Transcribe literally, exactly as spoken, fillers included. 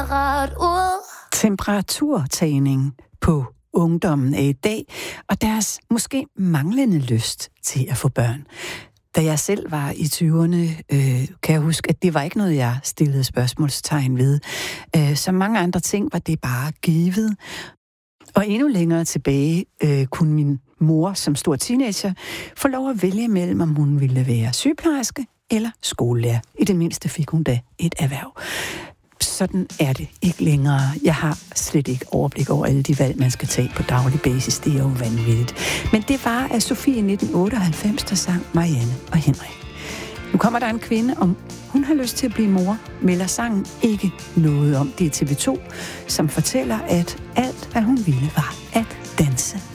rart ud. Temperaturtagning på ungdommen af i dag, og deres måske manglende lyst til at få børn. Da jeg selv var i tyverne, øh, kan jeg huske, at det var ikke noget, jeg stillede spørgsmålstegn ved. Øh, som mange andre ting var det bare givet. Og endnu længere tilbage øh, kunne min mor som stor teenager få lov at vælge mellem, om hun ville være sygeplejerske eller skolelærer. I det mindste fik hun da et erhverv. Sådan er det ikke længere. Jeg har slet ikke overblik over alle de valg, man skal tage på daglig basis. Det er jo vanvittigt. Men det var af Sofie i nitten otteoghalvfems, der sang Marianne og Henrik. Nu kommer der en kvinde, om hun har lyst til at blive mor, melder sangen ikke noget om. Det er T V to, som fortæller, at alt, hvad hun ville, var at danse.